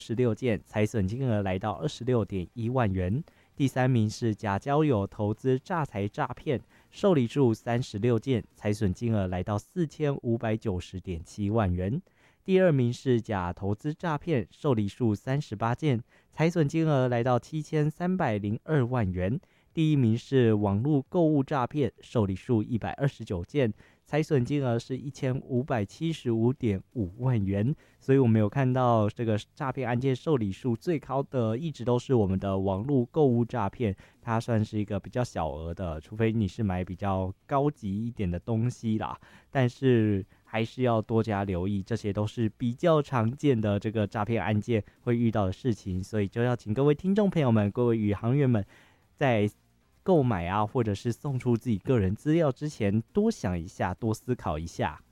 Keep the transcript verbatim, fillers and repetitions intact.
十六件，财损金额来到二十六点一万元。第三名是假交友投资诈财诈骗，受理数三十六件，财损金额来到四千五百九十点七万元。第二名是假投资诈骗，受理数三十八件，财损金额来到七千三百零二万元。第一名是网络购物诈骗，受理数一百二十九件，财损金额是一千五百七十五点五万元。所以我们有看到这个诈骗案件受理数最高的一直都是我们的网络购物诈骗，它算是一个比较小额的，除非你是买比较高级一点的东西啦，但是还是要多加留意，这些都是比较常见的这个诈骗案件会遇到的事情，所以就要请各位听众朋友们，各位宇航员们在购买啊，或者是送出自己个人资料之前，多想一下，多思考一下。